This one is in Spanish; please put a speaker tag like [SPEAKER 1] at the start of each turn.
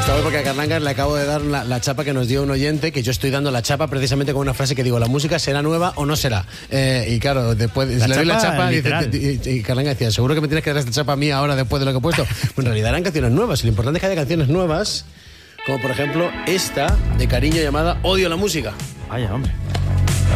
[SPEAKER 1] Estamos porque a Carlanga le acabo de dar la chapa que nos dio un oyente, que yo estoy dando la chapa precisamente con una frase que digo, la música será nueva o no será. Y claro, después le doy la chapa y Carlanga decía, seguro que me tienes que dar esta chapa a mí ahora después de lo que he puesto. Pues en realidad eran canciones nuevas, y lo importante es que haya canciones nuevas, como por ejemplo esta de Cariño llamada Odio la música.
[SPEAKER 2] Vaya, hombre.